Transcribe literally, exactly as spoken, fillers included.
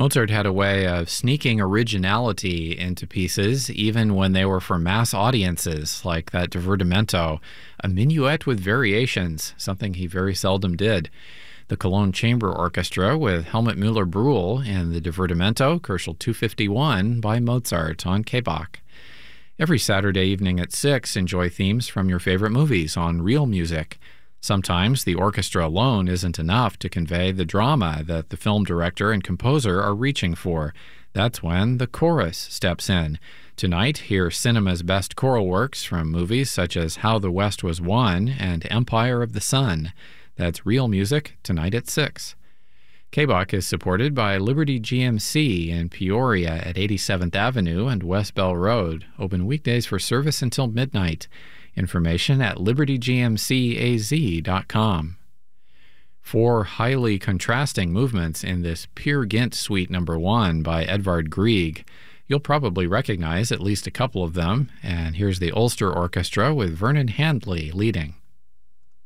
Mozart had a way of sneaking originality into pieces, even when they were for mass audiences, like that Divertimento, a minuet with variations, something he very seldom did. The Cologne Chamber Orchestra with Helmut Müller-Brühl and the Divertimento, Koelschel two fifty-one, by Mozart on K B A K. Every Saturday evening at six, enjoy themes from your favorite movies on Real Music. Sometimes the orchestra alone isn't enough to convey the drama that the film director and composer are reaching for. That's when the chorus steps in. Tonight, hear cinema's best choral works from movies such as How the West Was Won and Empire of the Sun. That's Real Music, tonight at six. K B A K is supported by Liberty G M C in Peoria at eighty-seventh Avenue and West Bell Road, open weekdays for service until midnight. Information at liberty g m c a z dot com. Four highly contrasting movements in this Peer Gynt Suite Number One by Edvard Grieg. You'll probably recognize at least a couple of them, and here's the Ulster Orchestra with Vernon Handley leading.